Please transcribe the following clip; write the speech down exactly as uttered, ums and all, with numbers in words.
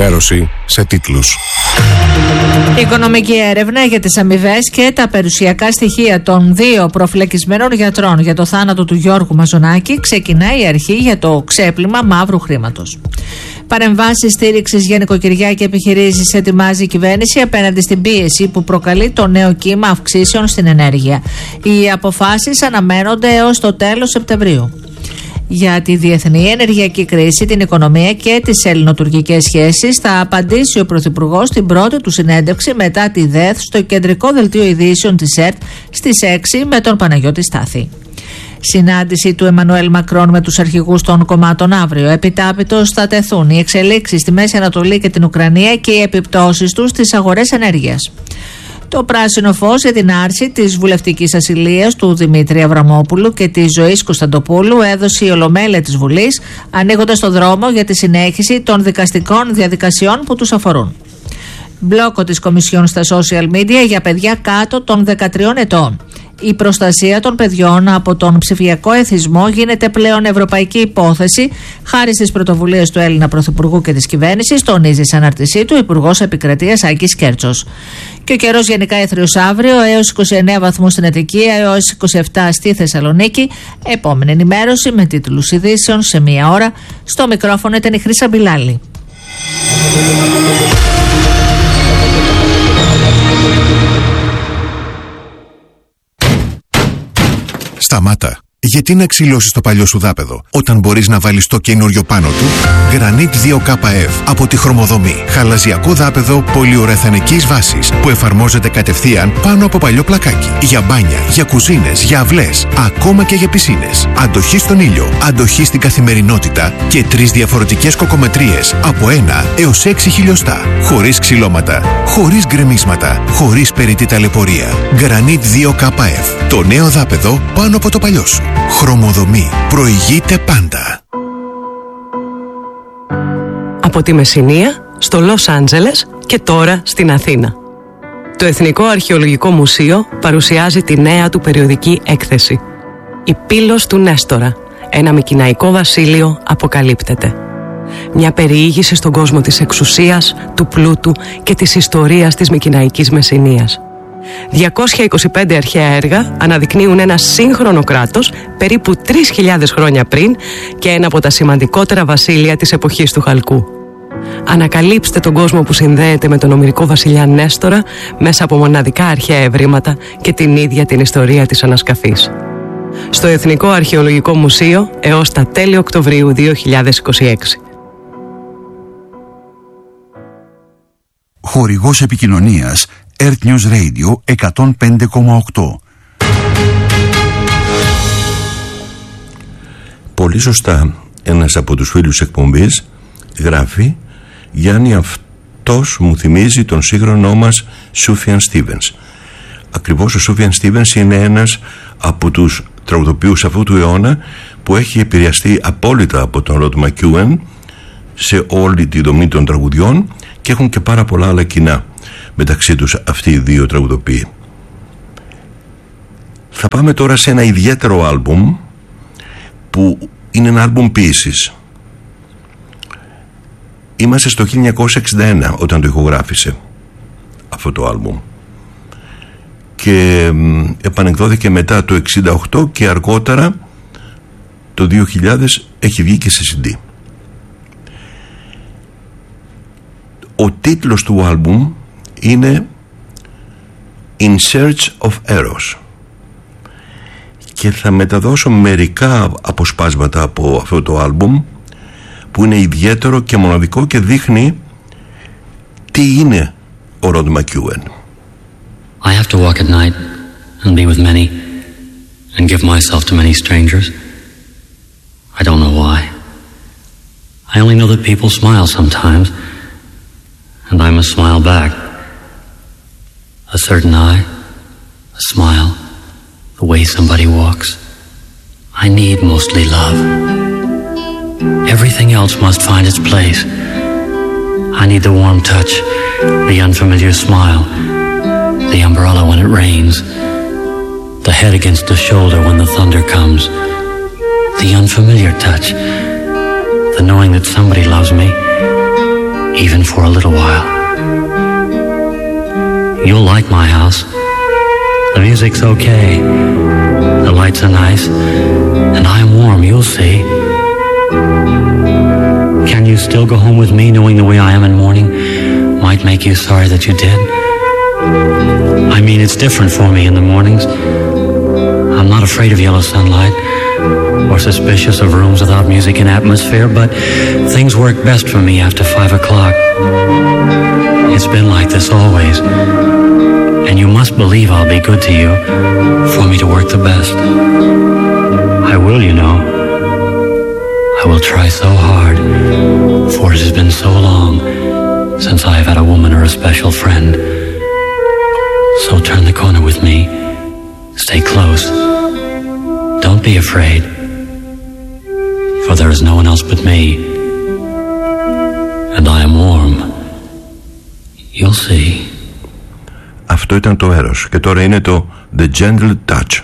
ενημέρωση σε τίτλους. Οικονομική έρευνα για τις αμοιβές και τα περιουσιακά στοιχεία των δύο προφυλακισμένων γιατρών για το θάνατο του Γιώργου Μαζονάκη ξεκινάει η αρχή για το ξέπλυμα μαύρου χρήματος. Παρεμβάσεις στήριξης για νοικοκυριά και επιχειρήσεις ετοιμάζει η κυβέρνηση απέναντι στην πίεση που προκαλεί το νέο κύμα αυξήσεων στην ενέργεια. Οι αποφάσεις αναμένονται έως το τέλος Σεπτεμβρίου. Για τη διεθνή ενεργειακή κρίση, την οικονομία και τις ελληνοτουρκικές σχέσεις θα απαντήσει ο Πρωθυπουργός στην πρώτη του συνέντευξη μετά τη ΔΕΘ στο κεντρικό δελτίο ειδήσεων της ΕΡΤ στις έξι με τον Παναγιώτη Στάθη. Συνάντηση του Εμμανουέλ Μακρόν με τους αρχηγούς των κομμάτων αύριο. Επιτάπητος θα τεθούν οι εξελίξεις στη Μέση Ανατολή και την Ουκρανία και οι επιπτώσεις τους στις αγορές ενέργειας. Το πράσινο φως για την άρση της βουλευτικής ασυλίας του Δημήτρη Αβραμόπουλου και της Ζωής Κωνσταντοπούλου έδωσε η Ολομέλεια της Βουλής, ανοίγοντας το δρόμο για τη συνέχιση των δικαστικών διαδικασιών που τους αφορούν. Μπλόκο της Κομισιόν στα social media για παιδιά κάτω των δεκατριών ετών. Η προστασία των παιδιών από τον ψηφιακό εθισμό γίνεται πλέον ευρωπαϊκή υπόθεση χάρη στις πρωτοβουλίες του Έλληνα Πρωθυπουργού και της κυβέρνησης, τονίζει σε ανάρτησή του ο Υπουργός Επικρατείας Άκης Κέρτσος. Και ο καιρός γενικά έθριος αύριο έως είκοσι εννέα βαθμούς στην Αττική, έως είκοσι επτά στη Θεσσαλονίκη. Επόμενη ενημέρωση με τίτλους ειδήσεων σε μία ώρα. Στο μικρόφωνο ήταν η Χρύσα Μπιλάλη. Σταμάτα. Γιατί να ξυλώσεις το παλιό σου δάπεδο όταν μπορείς να βάλεις το καινούριο πάνω του? Granit δύο K F από τη Χρωμοδομή. Χαλαζιακό δάπεδο πολυουρεθανικής βάσης που εφαρμόζεται κατευθείαν πάνω από παλιό πλακάκι. Για μπάνια, για κουζίνες, για αυλές, ακόμα και για πισίνες. Αντοχή στον ήλιο, αντοχή στην καθημερινότητα και τρεις διαφορετικές κοκομετρίες από ένα έως έξι χιλιοστά. Χωρίς ξυλώματα, χωρίς γκρεμίσματα, χωρίς περιττή ταλαιπωρία. Granit δύο K F. Το νέο δάπεδο πάνω από το παλιό σου. Χρωμοδομή. Προηγείται πάντα. Από τη Μεσσηνία στο Λος Άντζελες και τώρα στην Αθήνα. Το Εθνικό Αρχαιολογικό Μουσείο παρουσιάζει τη νέα του περιοδική έκθεση. Η Πύλος του Νέστορα. Ένα μικηναϊκό βασίλειο αποκαλύπτεται. Μια περιήγηση στον κόσμο της εξουσίας, του πλούτου και της ιστορίας της μικηναϊκής Μεσσηνίας. διακόσια είκοσι πέντε αρχαία έργα αναδεικνύουν ένα σύγχρονο κράτος περίπου τρεις χιλιάδες χρόνια πριν και ένα από τα σημαντικότερα βασίλεια της εποχής του Χαλκού. Ανακαλύψτε τον κόσμο που συνδέεται με τον ομηρικό βασιλιά Νέστορα μέσα από μοναδικά αρχαία ευρήματα και την ίδια την ιστορία της ανασκαφής. Στο Εθνικό Αρχαιολογικό Μουσείο έως τα τέλη Οκτωβρίου δύο χιλιάδες είκοσι έξι. Χορηγός επικοινωνίας Earth News Radio εκατόν πέντε κόμμα οκτώ. Πολύ σωστά ένας από τους φίλους εκπομπής γράφει: Γιάννη, αυτός μου θυμίζει τον σύγχρονό μας Σούφιαν Στίβενς. Ακριβώς ο Σούφιαν Στίβενς είναι ένας από τους τραγουδοποιούς αυτού του αιώνα που έχει επηρεαστεί απόλυτα από τον Ροντ Μακιούεν σε όλη τη δομή των τραγουδιών και έχουν και πάρα πολλά άλλα κοινά μεταξύ τους αυτοί οι δύο τραγουδοποιοί. Θα πάμε τώρα σε ένα ιδιαίτερο άλμπουμ που είναι ένα άλμπουμ ποίησης. Είμαστε στο χίλια εννιακόσια εξήντα ένα όταν το ηχογράφησε αυτό το άλμπουμ και επανεκδόθηκε μετά το εξήντα οκτώ και αργότερα το δύο χιλιάδες έχει βγει και σε σι ντι. Ο τίτλος του άλμπουμ είναι In Search of Eros και θα μεταδώσω μερικά αποσπάσματα από αυτό το άλμπουμ που είναι ιδιαίτερο και μοναδικό και δείχνει τι είναι ο Ροντ Μακιούεν. I have to walk at night and be with many and give myself to many strangers. I don't know why. I only know that people smile sometimes and I must smile back. A certain eye, a smile, the way somebody walks. I need mostly love. Everything else must find its place. I need the warm touch, the unfamiliar smile, the umbrella when it rains, the head against the shoulder when the thunder comes, the unfamiliar touch, the knowing that somebody loves me, even for a little while. You'll like my house. The music's okay, the lights are nice, and I'm warm, you'll see. Can you still go home with me knowing the way I am in morning might make you sorry that you did? I mean, it's different for me in the mornings. I'm not afraid of yellow sunlight or suspicious of rooms without music and atmosphere, but things work best for me after five o'clock. It's been like this always, and you must believe I'll be good to you for me to work the best. I will, you know. I will try so hard, for it has been so long since I have had a woman or a special friend. So turn the corner with me. Stay close. Don't be afraid, for there is no one else but me. And I am warm. You'll see. Αυτό ήταν το Eros και τώρα είναι το The Gentle Touch.